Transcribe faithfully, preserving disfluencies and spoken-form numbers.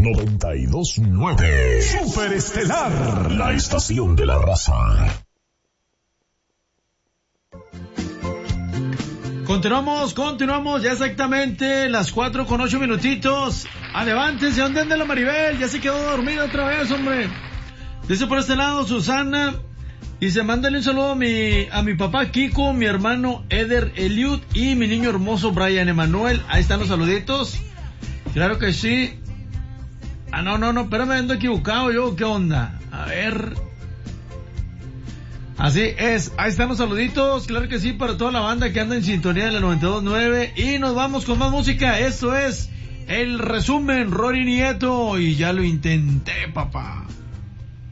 noventa y dos punto nueve. Superestelar, la estación de la raza. Continuamos, continuamos, ya exactamente las cuatro con ocho minutitos. Ah, levántense, ¿dónde anda la Maribel? Ya se quedó dormida otra vez, hombre. Dice por este lado Susana, y se mándale un saludo a mi, a mi papá Kiko, mi hermano Eder Eliud y mi niño hermoso Brian Emanuel. Ahí están los saluditos. Claro que sí. Ah, no, no, no, espérame, ando equivocado yo, ¿qué onda? A ver. Así es, ahí están los saluditos, claro que sí, para toda la banda que anda en sintonía de la noventa y dos punto nueve. Y nos vamos con más música. Esto es el resumen, Rory Nieto, y ya lo intenté, papá.